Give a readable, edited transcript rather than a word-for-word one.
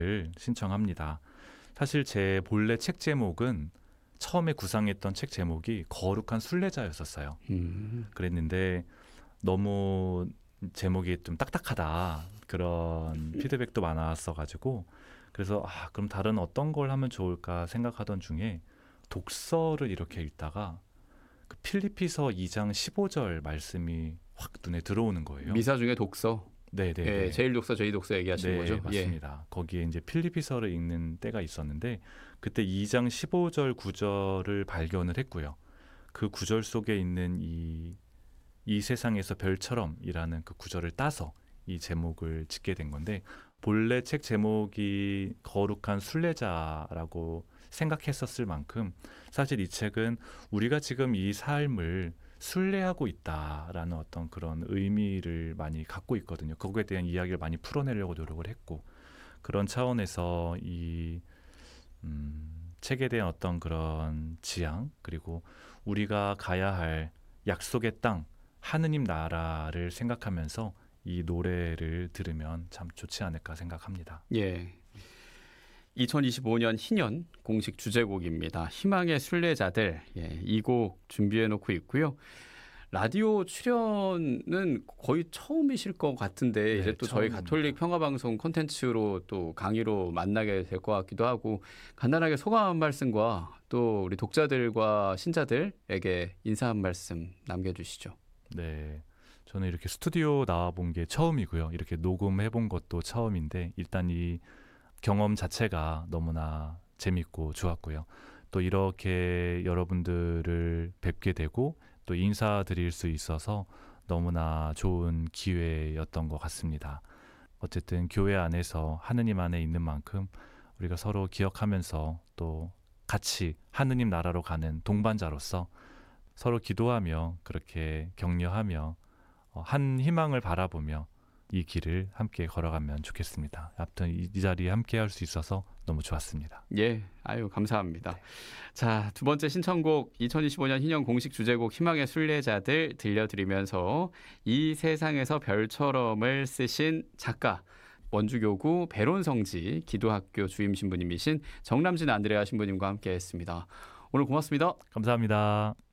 신청합니다. 사실 제 본래 책 제목은 처음에 구상했던 책 제목이 거룩한 순례자였었어요. 그랬는데 너무 제목이 좀 딱딱하다 그런 피드백도 많았어가지고 그래서 그럼 다른 어떤 걸 하면 좋을까 생각하던 중에 독서를 이렇게 읽다가 그 필리피서 2장 15절 말씀이 확 눈에 들어오는 거예요. 미사 중에 독서. 네네. 예, 제일 독서, 제이 독서 얘기하시는 거죠? 맞습니다. 예. 거기에 이제 필리피서를 읽는 때가 있었는데 그때 2장 15절 9절을 발견을 했고요. 그 구절 속에 있는 이 세상에서 별처럼이라는 그 구절을 따서 이 제목을 짓게 된 건데 본래 책 제목이 거룩한 순례자라고 생각했었을 만큼 사실 이 책은 우리가 지금 이 삶을 순례하고 있다라는 어떤 그런 의미를 많이 갖고 있거든요. 거기에 대한 이야기를 많이 풀어내려고 노력을 했고 그런 차원에서 이 책에 대한 어떤 그런 지향 그리고 우리가 가야 할 약속의 땅 하느님 나라를 생각하면서 이 노래를 들으면 참 좋지 않을까 생각합니다. 예. 2025년 희년 공식 주제곡입니다. 희망의 순례자들. 예, 이 곡 준비해 놓고 있고요. 라디오 출연은 거의 처음이실 것 같은데 네, 이제 또 저희 처음입니다. 가톨릭 평화방송 콘텐츠로 또 강의로 만나게 될 것 같기도 하고 간단하게 소감 한 말씀과 또 우리 독자들과 신자들에게 인사 한 말씀 남겨주시죠. 네, 저는 이렇게 스튜디오 나와본 게 처음이고요. 이렇게 녹음해본 것도 처음인데 일단 이 경험 자체가 너무나 재밌고 좋았고요. 또 이렇게 여러분들을 뵙게 되고 또 인사드릴 수 있어서 너무나 좋은 기회였던 것 같습니다. 어쨌든 교회 안에서 하느님 안에 있는 만큼 우리가 서로 기억하면서 또 같이 하느님 나라로 가는 동반자로서 서로 기도하며 그렇게 격려하며 한 희망을 바라보며 이 길을 함께 걸어가면 좋겠습니다. 아무튼 이 자리에 함께 할 수 있어서 너무 좋았습니다. 예, 아유 감사합니다. 자, 두 번째 신청곡 2025년 희년 공식 주제곡 희망의 순례자들 들려드리면서 이 세상에서 별처럼을 쓰신 작가 원주교구 베론성지 기도학교 주임 신부님이신 정남진 안드레아 신부님과 함께했습니다. 오늘 고맙습니다. 감사합니다.